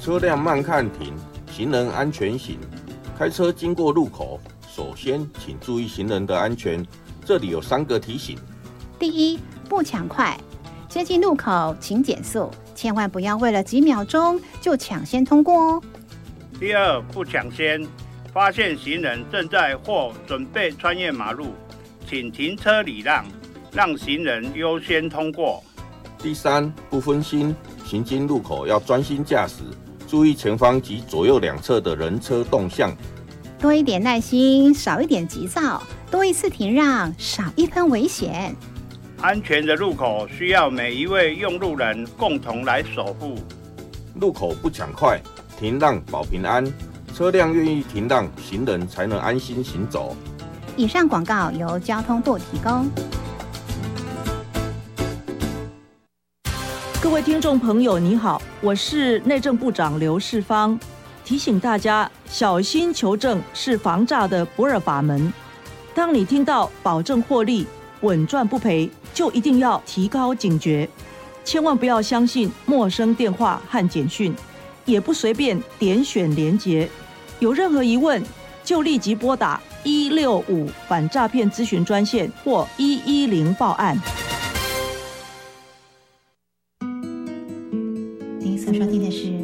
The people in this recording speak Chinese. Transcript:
车辆慢看停，行人安全行。开车经过路口，首先请注意行人的安全。这里有3个提醒： 第一，不抢快，接近路口请减速，千万不要为了几秒钟就抢先通过哦。 第二，不抢先，发现行人正在或准备穿越马路，请停车礼让，让行人优先通过。 第三，不分心，行经路口要专心驾驶，注意前方及左右两侧的人车动向。 多一点耐心，少一点急躁，多一次停让，少一分危险。 安全的路口需要每一位用路人共同来守护。 路口不抢快，停让保平安。车辆愿意停让，行人才能安心行走。 以上广告由交通部提供。 各位听众朋友，你好，我是内政部长刘世芳。提醒大家，小心求证是防诈的不二法门。当你听到保证获利、稳赚不赔，就一定要提高警觉，千万不要相信陌生电话和简讯，也不随便点选连结。有任何疑问，就立即拨打165反诈骗咨询专线或110报案。 您所收听的是